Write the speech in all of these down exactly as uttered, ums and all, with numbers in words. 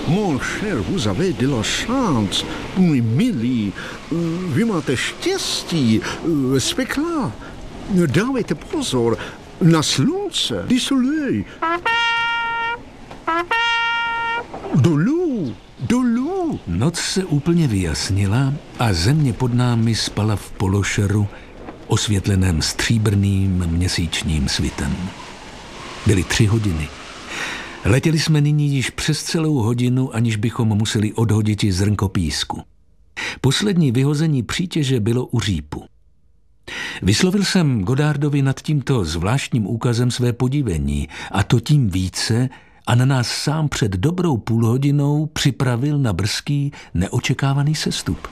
Mon cher, vous avez de la chance. Můj milý, vy máte štěstí. Spekla. Dávejte pozor na slunce. Du soleil. Dolů, dolů. Noc se úplně vyjasnila a země pod námi spala v pološeru, osvětleném stříbrným měsíčním svitem. Byly tři hodiny. Letěli jsme nyní již přes celou hodinu, aniž bychom museli odhodit i zrnko písku. Poslední vyhození přítěže bylo u řípu. Vyslovil jsem Goddardovi nad tímto zvláštním úkazem své podivení, a to tím více, a na nás sám před dobrou půlhodinou připravil na brzký, neočekávaný sestup.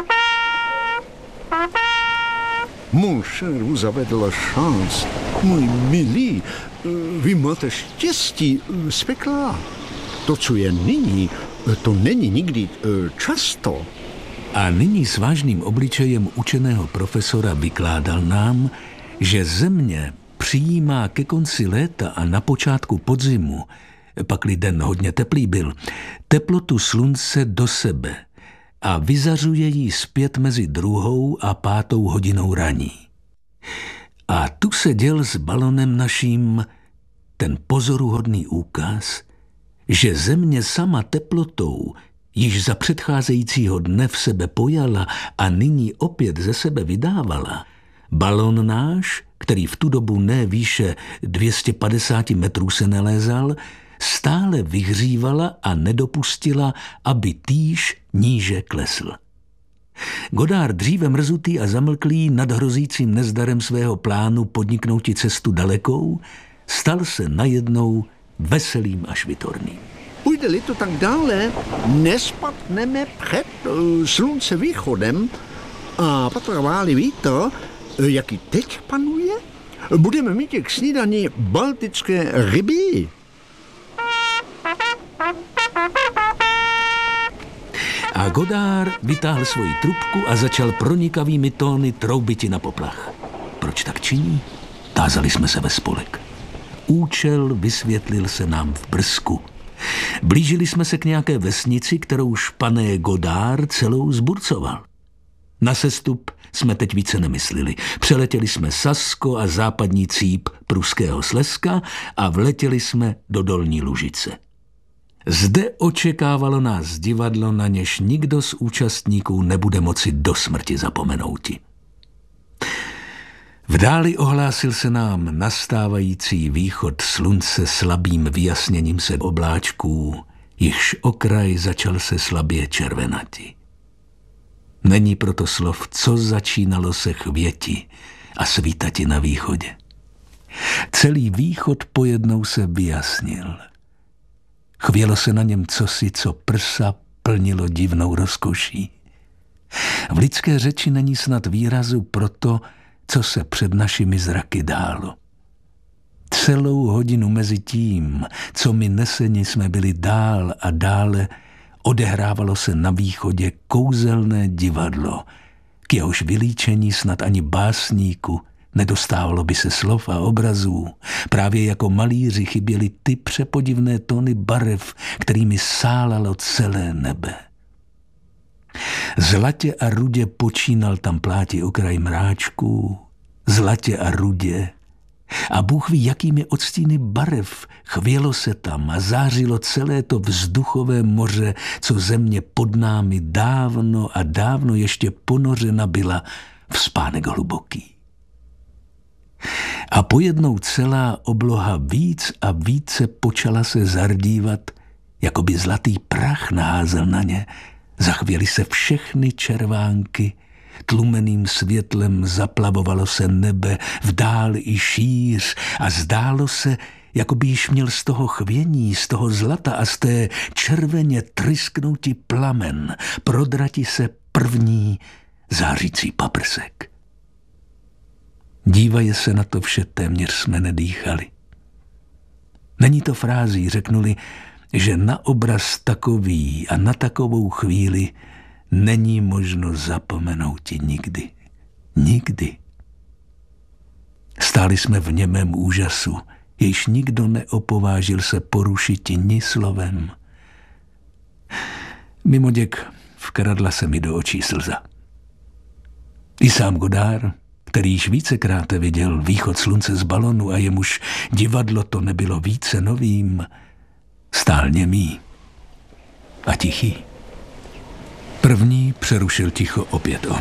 Mon cher, vous avez de la chance. Můj milý, vy máte štěstí. Spekla. To, co je nyní, to není nikdy často. A nyní s vážným obličejem učeného profesora vykládal nám, že země přijímá ke konci léta a na počátku podzimu, pakli den hodně teplý byl, teplotu slunce do sebe a vyzařuje ji zpět mezi druhou a pátou hodinou raní. A tu se děl s balonem naším ten pozoruhodný úkaz, že země sama teplotou již za předcházejícího dne v sebe pojala a nyní opět ze sebe vydávala, balon náš, který v tu dobu ne výše dvě stě padesát metrů se nelézal, stále vyhřívala a nedopustila, aby týž níže klesl. Goddard, dříve mrzutý a zamlklý nad hrozícím nezdarem svého plánu podniknouti cestu dalekou, stal se najednou veselým a švitorným. Půjde-li to tak dále, nespadneme před uh, slunce východem a patrová-li vítr, jaký teď panuje, budeme mít k snídani baltické ryby. A Goddard vytáhl svoji trubku a začal pronikavými tóny troubiti na poplach. Proč tak činí? Tázali jsme se ve spolek. Účel vysvětlil se nám v brzku. Blížili jsme se k nějaké vesnici, kterou špané Goddard celou zburcoval. Na sestup jsme teď více nemysleli. Přeletěli jsme Sasko a západní cíp pruského Slezska a vletěli jsme do Dolní Lužice. Zde očekávalo nás divadlo, na něž nikdo z účastníků nebude moci do smrti zapomenouti. V dáli ohlásil se nám nastávající východ slunce slabým vyjasněním se obláčků, jichž okraj začal se slabě červenati. Není proto slov, co začínalo se chvěti a svítati na východě. Celý východ pojednou se vyjasnil. Chvělo se na něm cosi, co prsa plnilo divnou rozkoší. V lidské řeči není snad výrazu pro to, co se před našimi zraky dálo. Celou hodinu mezi tím, co my neseni jsme byli dál a dále, odehrávalo se na východě kouzelné divadlo, k jehož vylíčení snad ani básníku nedostávalo by se slov a obrazů. Právě jako malíři chyběly ty přepodivné tóny barev, kterými sálalo celé nebe. Zlatě a rudě počínal tam pláti okraj mráčků, zlatě a rudě. A Bůh ví, jakými odstíny barev chvělo se tam a zářilo celé to vzduchové moře, co země pod námi dávno a dávno ještě ponořena byla v spánek hluboký. A pojednou celá obloha víc a více počala se zardívat, jako by zlatý prach naházel na ně. Zachvěly se všechny červánky, tlumeným světlem zaplavovalo se nebe, v dáli i šíř a zdálo se, jako by již měl z toho chvění, z toho zlata a z té červeně trysknouti plamen, prodrati se první zářící paprsek. Dívaje se na to vše, téměř jsme nedýchali. Není to frází, řeknuli, že na obraz takový a na takovou chvíli není možno zapomenouti nikdy. Nikdy. Stáli jsme v němém úžasu, jejž nikdo neopovážil se porušiti ni slovem. Mimoděk vkradla se mi do očí slza. I sám Godard, který již vícekrát viděl východ slunce z balonu a jemuž divadlo to nebylo více novým, stál němý a tichý. První přerušil ticho opět on.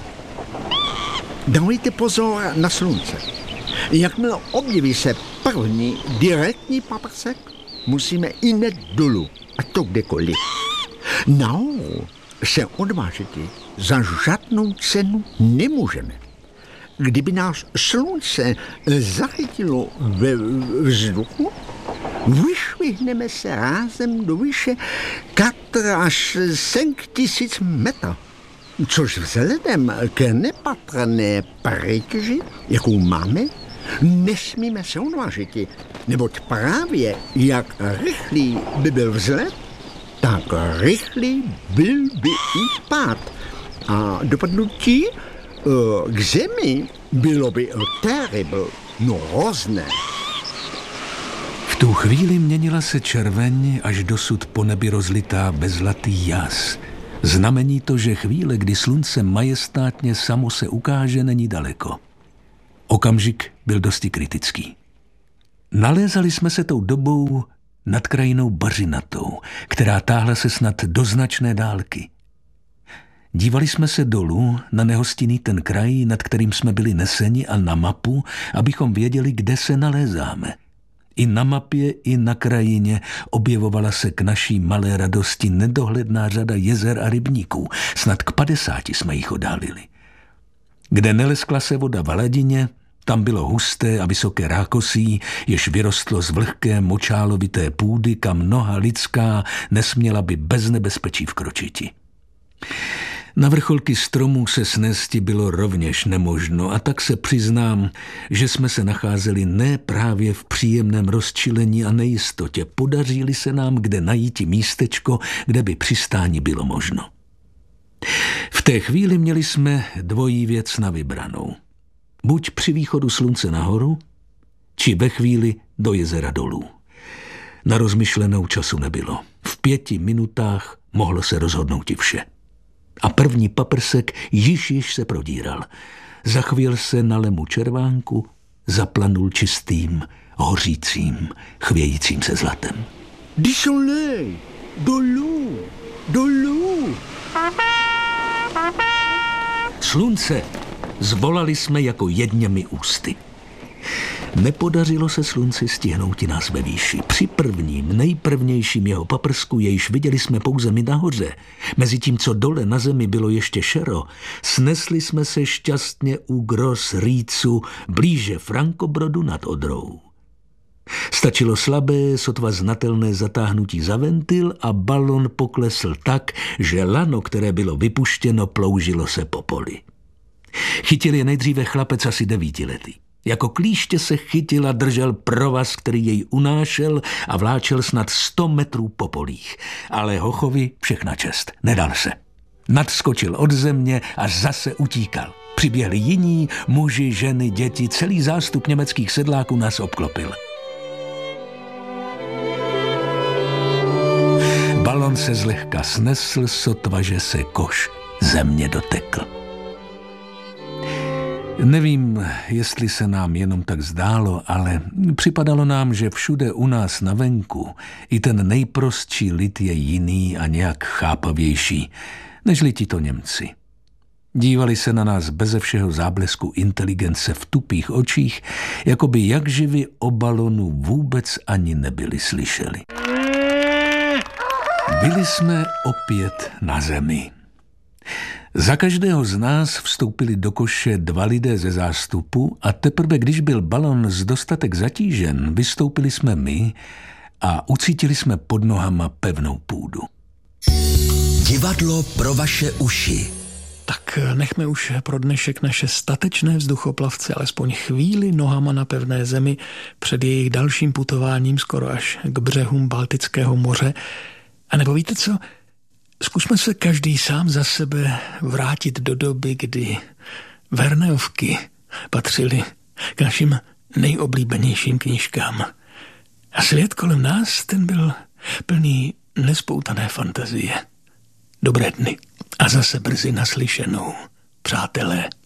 Dávejte pozor na slunce. Jakmile objeví se první direktní paprsek, musíme i hned dolů, a to kdekoliv. Nahoru se odvážet za žádnou cenu nemůžeme. Kdyby nás slunce zachytilo ve vzduchu, vyšvihneme se rázem do výše čtyři až sedm tisíc metrů, což vzhledem k nepatrné pretěži, jakou máme, nesmíme se odvážit, neboť právě jak rychlý by byl vzlet, tak rychlý byl by i pád. A dopadnutí uh, k zemi bylo by terrible, no hrozné. V tu chvíli měnila se červeň až dosud po nebi rozlitá bezlatý jas. Znamení to, že chvíle, kdy slunce majestátně samo se ukáže, není daleko. Okamžik byl dosti kritický. Nalézali jsme se tou dobou nad krajinou bařinatou, která táhla se snad do značné dálky. Dívali jsme se dolů na nehostinný ten kraj, nad kterým jsme byli neseni, a na mapu, abychom věděli, kde se nalézáme. I na mapě, i na krajině objevovala se k naší malé radosti nedohledná řada jezer a rybníků. Snad k padesáti jsme jich odálili. Kde neleskla se voda v hladině, tam bylo husté a vysoké rákosí, jež vyrostlo z vlhké močálovité půdy, kam noha lidská nesměla by bez nebezpečí vkročiti. Na vrcholky stromů se snesti bylo rovněž nemožno, a tak se přiznám, že jsme se nacházeli ne právě v příjemném rozčilení a nejistotě. Podaří se nám kde najít místečko, kde by přistání bylo možno. V té chvíli měli jsme dvojí věc na vybranou. Buď při východu slunce nahoru, či ve chvíli do jezera dolů. Na rozmyšlenou času nebylo. V pěti minutách mohlo se rozhodnout i vše. A první paprsek již již se prodíral. Zachvěl se na lemu červánku, zaplanul čistým, hořícím, chvějícím se zlatem. Du soleil, dolů, dolů. Slunce, zvolali jsme jako jedněmi ústy. Nepodařilo se slunci stihnout nás ve výši. Při prvním, nejprvnějším jeho paprsku, jejíž viděli jsme pouze my nahoře, mezi tím, co dole na zemi bylo ještě šero, snesli jsme se šťastně u Gros Rýcu blíže Frankobrodu nad Odrou. Stačilo slabé, sotva znatelné zatáhnutí za ventil a balon poklesl tak, že lano, které bylo vypuštěno, ploužilo se po poli. Chytil je nejdříve chlapec asi devítiletý. Jako klíště se chytil a držel provaz, který jej unášel a vláčel snad sto metrů po polích. Ale hochovi všechna čest, nedal se. Nadskočil od země a zase utíkal. Přiběhli jiní, muži, ženy, děti, celý zástup německých sedláků nás obklopil. Balon se zlehka snesl, sotva, že se koš země dotekl. Nevím, jestli se nám jenom tak zdálo, ale připadalo nám, že všude u nás na venku i ten nejprostší lid je jiný a nějak chápavější, nežli tito Němci. Dívali se na nás beze všeho záblesku inteligence v tupých očích, jako by jak živi o balonu vůbec ani nebyli slyšeli. Byli jsme opět na zemi. Za každého z nás vstoupili do koše dva lidé ze zástupu a teprve, když byl balon z dostatek zatížen, vystoupili jsme my a ucítili jsme pod nohama pevnou půdu. Divadlo pro vaše uši. Tak nechme už pro dnešek naše statečné vzduchoplavce alespoň chvíli nohama na pevné zemi před jejich dalším putováním skoro až k břehům Baltického moře. A nebo víte co? Zkusme se každý sám za sebe vrátit do doby, kdy Verneovky patřily k našim nejoblíbenějším knížkám. A svět kolem nás, ten byl plný nespoutané fantazie. Dobré dny a zase brzy naslyšenou, přátelé.